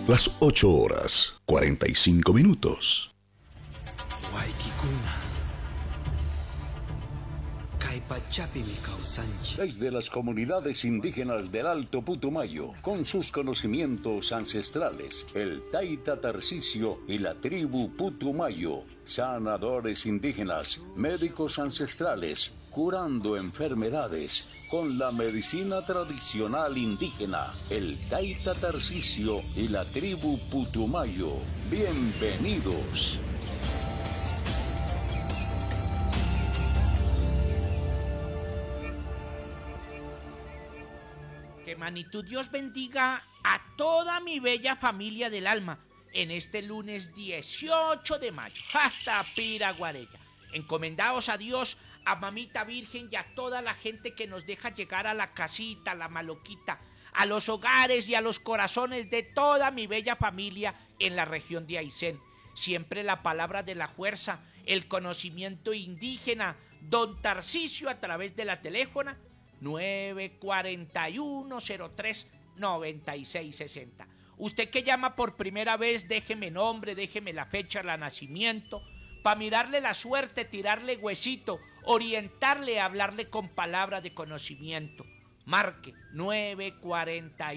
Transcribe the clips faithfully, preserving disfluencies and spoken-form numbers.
Las ocho horas, cuarenta y cinco minutos. Desde las comunidades indígenas del Alto Putumayo, con sus conocimientos ancestrales, el Taita Tarcisio y la tribu Putumayo, sanadores indígenas, médicos ancestrales, curando enfermedades con la medicina tradicional indígena, el Taita Tarcisio y la tribu Putumayo. Bienvenidos. Que Manitou Dios bendiga a toda mi bella familia del alma en este lunes dieciocho de mayo. Hasta Piraguarella. Encomendaos a Dios, a Mamita Virgen y a toda la gente que nos deja llegar a la casita, a la maloquita, a los hogares y a los corazones de toda mi bella familia en la región de Aysén. Siempre la palabra de la fuerza, el conocimiento indígena, don Tarcisio a través de la teléfona nueve cuatro uno cero tres nueve seis seis cero. Usted que llama por primera vez, déjeme nombre, déjeme la fecha de nacimiento, para mirarle la suerte, tirarle huesito, orientarle, hablarle con palabra de conocimiento. Marque nueve cuatro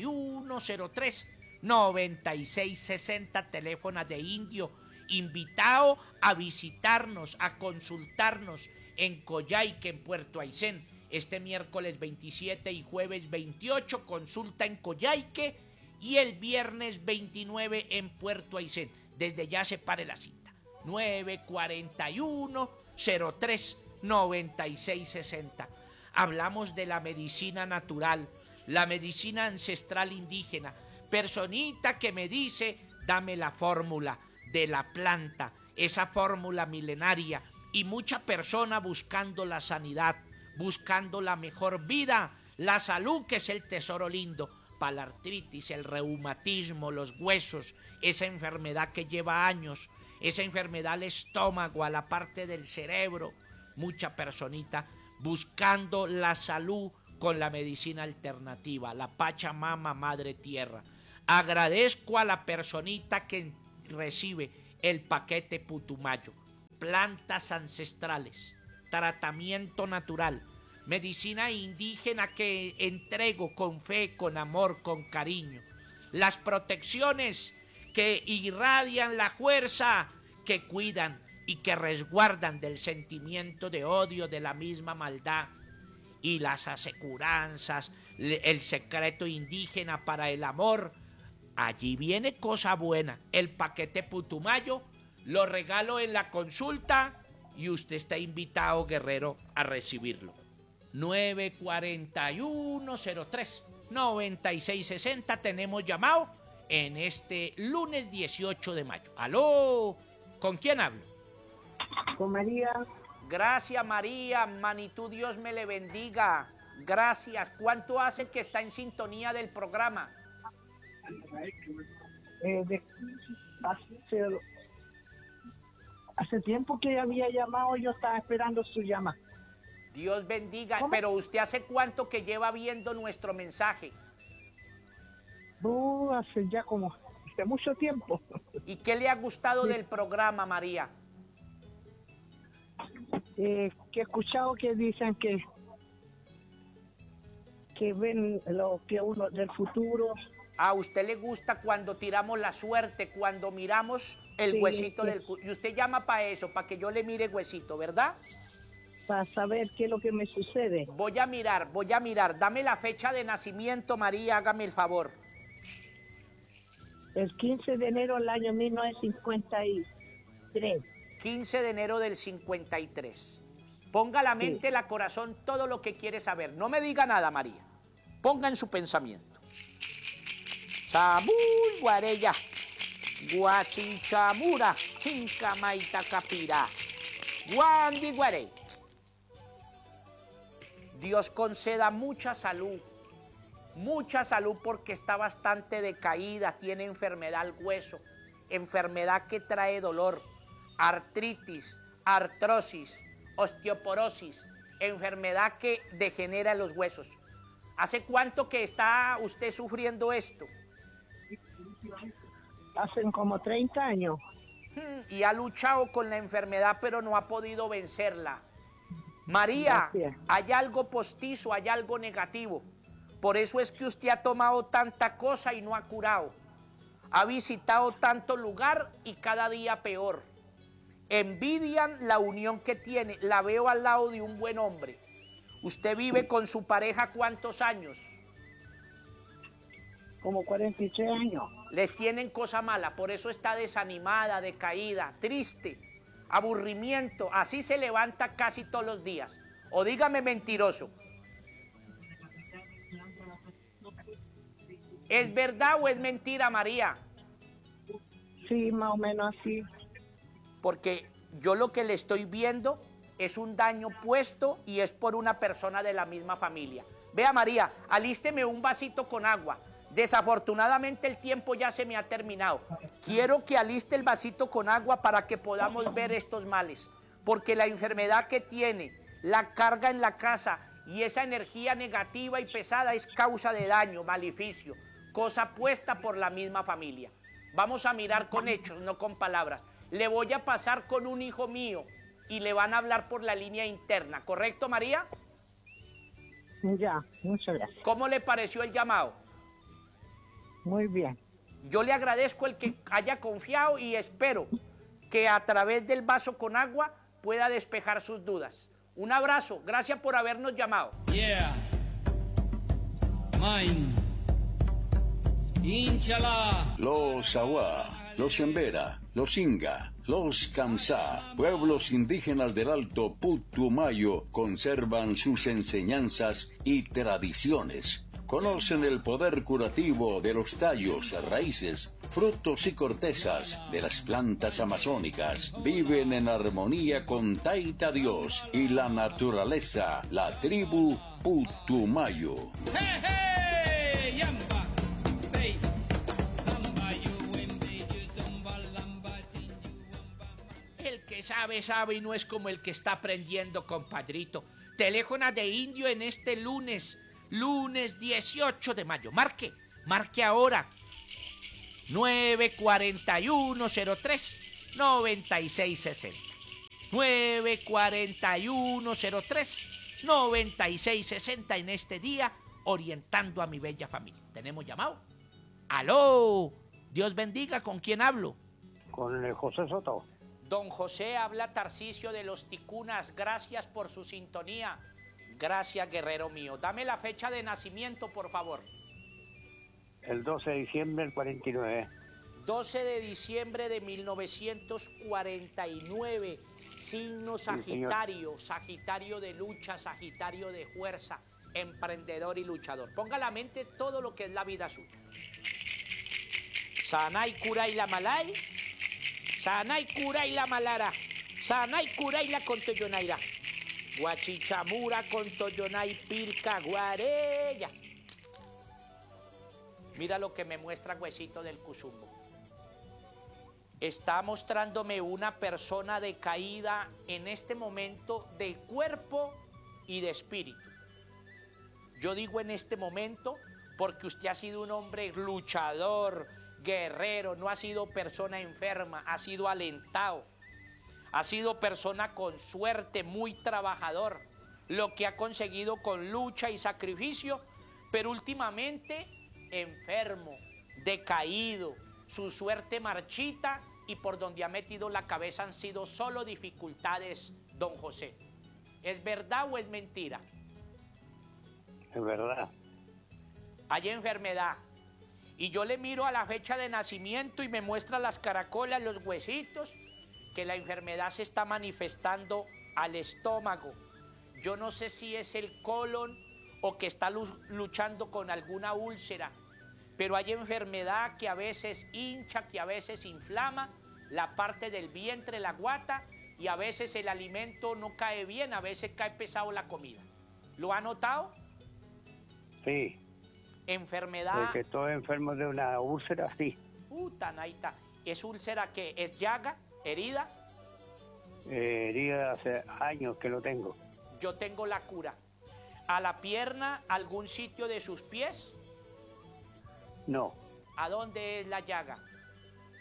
uno cero tres nueve seis seis cero, teléfono de indio, invitado a visitarnos, a consultarnos en Coyhaique, en Puerto Aysén. Este miércoles veintisiete y jueves veintiocho, consulta en Coyhaique, y el viernes veintinueve en Puerto Aysén. Desde ya separe la cita. nueve cuatro uno cero tres nueve seis seis cero. Hablamos de la medicina natural, la medicina ancestral indígena. Personita que me dice, dame la fórmula de la planta, esa fórmula milenaria, y mucha persona buscando la sanidad, buscando la mejor vida, la salud, que es el tesoro lindo, para la artritis, el reumatismo, los huesos, esa enfermedad que lleva años, esa enfermedad al estómago, a la parte del cerebro. Mucha personita buscando la salud con la medicina alternativa, la Pachamama, Madre Tierra. Agradezco a la personita que recibe el paquete Putumayo, plantas ancestrales, tratamiento natural, medicina indígena que entrego con fe, con amor, con cariño. Las protecciones que irradian la fuerza, que cuidan y que resguardan del sentimiento de odio, de la misma maldad. Y las aseguranzas, el secreto indígena para el amor. Allí viene cosa buena. El paquete Putumayo lo regalo en la consulta y usted está invitado, guerrero, a recibirlo. nueve cuatro uno cero tres nueve seis seis cero. Tenemos llamado en este lunes dieciocho de mayo. ¿Aló? ¿Con quién hablo? Con María. Gracias, María. Manitou Dios me le bendiga. Gracias. ¿Cuánto hace que está en sintonía del programa? Eh, de, hace, hace tiempo que había llamado, yo estaba esperando su llamada. Dios bendiga. ¿Cómo? Pero usted, ¿hace cuánto que lleva viendo nuestro mensaje? Uh, hace ya como hace mucho tiempo. ¿Y qué le ha gustado Sí. del programa, María? Eh, que he escuchado que dicen que que ven lo que uno del futuro. A usted le gusta cuando tiramos la suerte, cuando miramos el Sí, huesito sí. del... Y usted llama para eso, para que yo le mire huesito, ¿verdad? Para saber qué es lo que me sucede. Voy a mirar, voy a mirar. Dame la fecha de nacimiento, María, hágame el favor. El quince de enero del año mil novecientos cincuenta y tres. quince de enero del cincuenta y tres. Ponga la mente, Sí. la corazón, todo lo que quiere saber. No me diga nada, María. Ponga en su pensamiento. Sabuy, Guarella, Guachichamura, Chincamaita Capira, Guandi Guarey. Dios conceda mucha salud, mucha salud, porque está bastante decaída, tiene enfermedad al hueso, enfermedad que trae dolor, artritis, artrosis, osteoporosis, enfermedad que degenera los huesos. ¿Hace cuánto que está usted sufriendo esto? Hacen como treinta años. Hmm, Y ha luchado con la enfermedad, pero no ha podido vencerla. María, Gracias. hay algo postizo, hay algo negativo. Por eso es que usted ha tomado tanta cosa y no ha curado. Ha visitado tanto lugar y cada día peor. Envidian la unión que tiene. La veo al lado de un buen hombre. ¿Usted vive con su pareja cuántos años? Como cuarenta y tres años. Les tienen cosa mala, por eso está desanimada, decaída, triste, aburrimiento. Así se levanta casi todos los días. O dígame mentiroso. ¿Es verdad o es mentira, María? Sí, más o menos así. Porque yo lo que le estoy viendo es un daño puesto y es por una persona de la misma familia. Vea, María, alísteme un vasito con agua. Desafortunadamente el tiempo ya se me ha terminado. Quiero que aliste el vasito con agua para que podamos ver estos males. Porque la enfermedad que tiene, la carga en la casa y esa energía negativa y pesada es causa de daño, maleficio, cosa puesta por la misma familia. Vamos a mirar con hechos, no con palabras. Le voy a pasar con un hijo mío y le van a hablar por la línea interna, ¿correcto, María? Ya, muchas gracias. ¿Cómo le pareció el llamado? Muy bien. Yo le agradezco el que haya confiado y espero que a través del vaso con agua pueda despejar sus dudas. Un abrazo, gracias por habernos llamado. Yeah. Mine. Inshallah. Los Awá, los Embera, los Inga, los Kamsá, pueblos indígenas del Alto Putumayo, conservan sus enseñanzas y tradiciones. Conocen el poder curativo de los tallos, raíces, frutos y cortezas de las plantas amazónicas. Viven en armonía con Taita Dios y la naturaleza, la tribu Putumayo. Hey, hey, yamba. Hey. Lamba, you, wembe, you, zumba, lamba, chin, you, wamba. El que sabe, sabe y no es como el que está aprendiendo, compadrito. Teléfono de Indio en este lunes. Lunes dieciocho de mayo. Marque, marque ahora. nueve cuatro uno cero tres nueve seis seis cero. nueve cuatro uno cero tres nueve seis seis cero en este día, orientando a mi bella familia. ¿Tenemos llamado? ¡Aló! Dios bendiga, ¿con quién hablo? Con el José Soto. Don José, habla Tarcisio de los Ticunas. Gracias por su sintonía. Gracias, guerrero mío. Dame la fecha de nacimiento, por favor. El doce de diciembre del cuarenta y nueve. doce de diciembre de mil novecientos cuarenta y nueve. Signo Sagitario. Sagitario de lucha, Sagitario de fuerza, emprendedor y luchador. Ponga a la mente todo lo que es la vida suya. Sanay, cura y la malay. Sanay, cura y la malara. Sanay, cura y la contoyonaira. Guachichamura con Toyonay Pilca Guarella. Mira lo que me muestra Huesito del Cuzumbo. Está mostrándome una persona decaída en este momento de cuerpo y de espíritu. Yo digo en este momento porque usted ha sido un hombre luchador, guerrero, no ha sido persona enferma, ha sido alentado. Ha sido persona con suerte, muy trabajador, lo que ha conseguido con lucha y sacrificio, pero últimamente enfermo, decaído, su suerte marchita y por donde ha metido la cabeza han sido solo dificultades, don José. ¿Es verdad o es mentira? Es verdad. Hay enfermedad. Y yo le miro a la fecha de nacimiento y me muestra las caracolas, los huesitos, que la enfermedad se está manifestando al estómago. Yo no sé si es el colon o que está luchando con alguna úlcera, pero hay enfermedad que a veces hincha, que a veces inflama la parte del vientre, la guata, y a veces el alimento no cae bien, a veces cae pesado la comida. ¿Lo ha notado? Sí. Enfermedad. El que estoy enfermo de una úlcera, sí. Puta, naita. ¿Es úlcera que es llaga? ¿Herida? Eh, herida hace años que lo tengo. Yo tengo la cura. ¿A la pierna, algún sitio de sus pies? No. ¿A dónde es la llaga?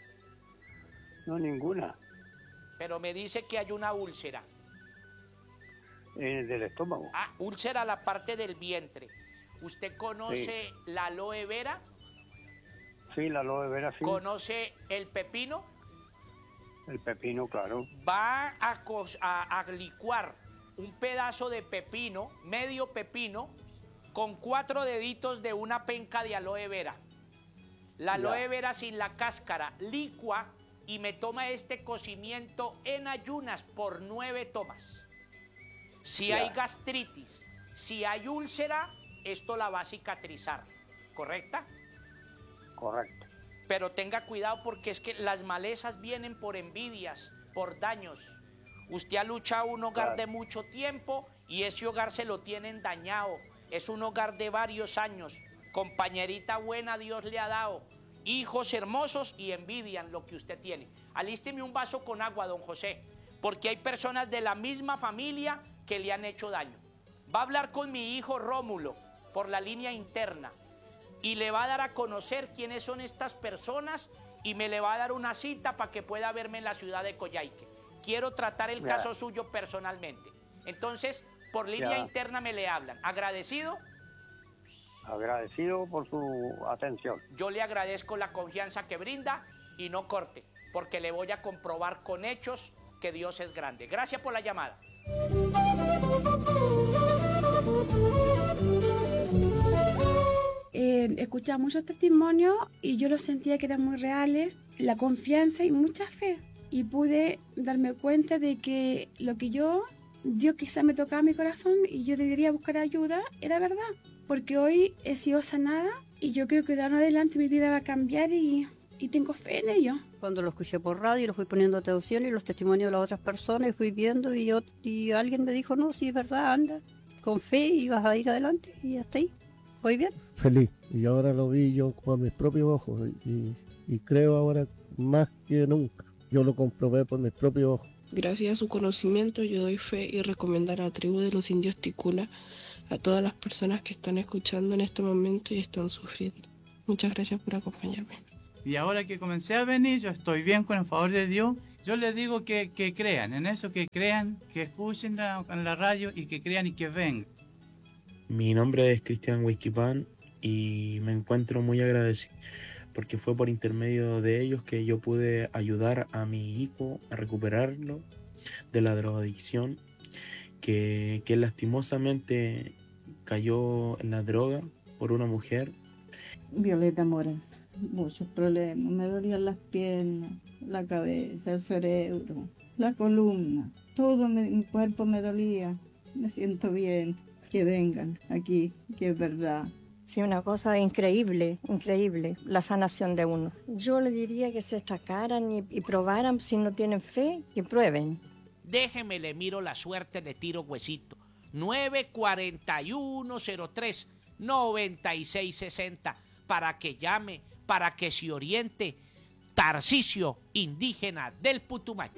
No, ninguna. Pero me dice que hay una úlcera. Eh, del estómago. Ah, úlcera a la parte del vientre. ¿Usted conoce sí. la aloe vera? Sí, la aloe vera, sí. ¿Conoce el pepino? El pepino, claro. Va a, a, a licuar un pedazo de pepino, medio pepino, con cuatro deditos de una penca de aloe vera. La aloe ya. vera sin la cáscara, licua y me toma este cocimiento en ayunas por nueve tomas. Si ya. hay gastritis, si hay úlcera, esto la va a cicatrizar, ¿correcta? Correcto. Pero tenga cuidado porque es que las malezas vienen por envidias, por daños. Usted ha luchado un hogar claro. de mucho tiempo y ese hogar se lo tienen dañado. Es un hogar de varios años. Compañerita buena Dios le ha dado. Hijos hermosos y envidian lo que usted tiene. Alísteme un vaso con agua, don José, porque hay personas de la misma familia que le han hecho daño. Va a hablar con mi hijo Rómulo por la línea interna y le va a dar a conocer quiénes son estas personas y me le va a dar una cita para que pueda verme en la ciudad de Coyhaique. Quiero tratar el ya. caso suyo personalmente. Entonces, por línea ya. interna me le hablan. ¿Agradecido? Agradecido por su atención. Yo le agradezco la confianza que brinda y no corte, porque le voy a comprobar con hechos que Dios es grande. Gracias por la llamada. Eh, escuchaba muchos testimonios y yo los sentía que eran muy reales, la confianza y mucha fe. Y pude darme cuenta de que lo que yo, Dios quizá me tocaba mi corazón y yo debería buscar ayuda, era verdad. Porque hoy he sido sanada y yo creo que de ahora en adelante mi vida va a cambiar y, y tengo fe en ello. Cuando lo escuché por radio, lo fui poniendo atención y los testimonios de las otras personas, fui viendo y, yo, y alguien me dijo, no, sí es verdad, anda, con fe y vas a ir adelante y ya está ahí. Voy bien. Feliz. Y ahora lo vi yo con mis propios ojos y, y creo ahora más que nunca. Yo lo comprobé por mis propios ojos. Gracias a su conocimiento yo doy fe y recomendar a la tribu de los indios Ticuna a todas las personas que están escuchando en este momento y están sufriendo. Muchas gracias por acompañarme. Y ahora que comencé a venir, yo estoy bien con el favor de Dios. Yo les digo que, que crean, en eso que crean, que escuchen la, en la radio y que crean y que vengan. Mi nombre es Cristian Huizquipán y me encuentro muy agradecido porque fue por intermedio de ellos que yo pude ayudar a mi hijo a recuperarlo de la drogadicción, que, que lastimosamente cayó en la droga por una mujer. Violeta Morán, muchos problemas, me dolían las piernas, la cabeza, el cerebro, la columna, todo me, mi cuerpo me dolía, me siento bien, que vengan aquí, que es verdad. Sí, una cosa increíble, increíble, la sanación de uno. Yo le diría que se destacaran y, y probaran, si no tienen fe, que prueben. Déjeme, le miro la suerte, le tiro huesito. nueve cuatro uno cero tres noventa y seis sesenta para que llame, para que se oriente. Tarcisio, indígena del Putumayo.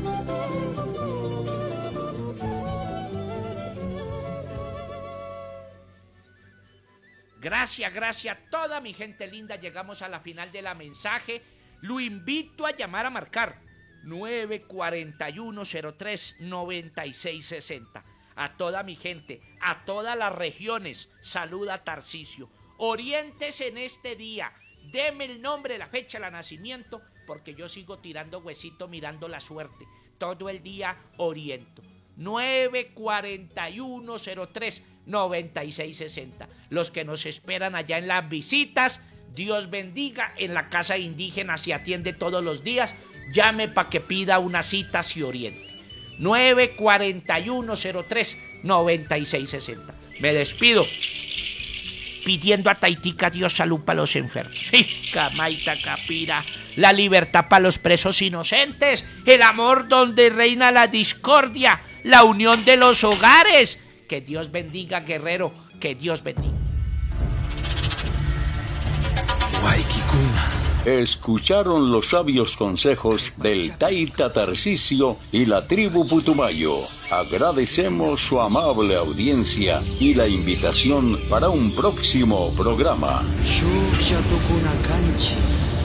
Gracias, gracias a toda mi gente linda. Llegamos a la final de la mensaje. Lo invito a llamar a marcar nueve cuatro uno cero tres noventa y seis sesenta. A toda mi gente, a todas las regiones, saluda Tarcisio. Oriéntese en este día. Deme el nombre, la fecha, el nacimiento, porque yo sigo tirando huesito mirando la suerte. Todo el día oriento. nueve cuatro uno cero tres noventa y seis sesenta. Los que nos esperan allá en las visitas, Dios bendiga. En la casa indígena se atiende todos los días. Llame para que pida una cita, se oriente. nueve cuatro uno cero tres noventa y seis sesenta. Me despido pidiendo a Taitica Dios salud para los enfermos. Sí, Camaita Capira, la libertad para los presos inocentes, el amor donde reina la discordia, la unión de los hogares. Que Dios bendiga, guerrero, que Dios bendiga. Escucharon los sabios consejos del Taita Tarcisio y la tribu Putumayo. Agradecemos su amable audiencia y la invitación para un próximo programa. Shuk Shatukunakanchi.